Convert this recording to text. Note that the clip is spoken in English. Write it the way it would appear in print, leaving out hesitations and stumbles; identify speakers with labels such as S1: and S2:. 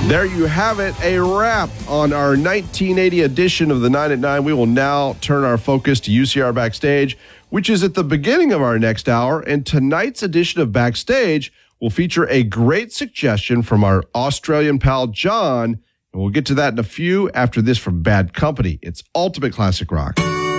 S1: There you have it, a wrap on our 1980 edition of the 9 at 9. We will now turn our focus to UCR Backstage, which is at the beginning of our next hour. And tonight's edition of Backstage will feature a great suggestion from our Australian pal, John. And we'll get to that in a few after this from Bad Company. It's Ultimate Classic Rock.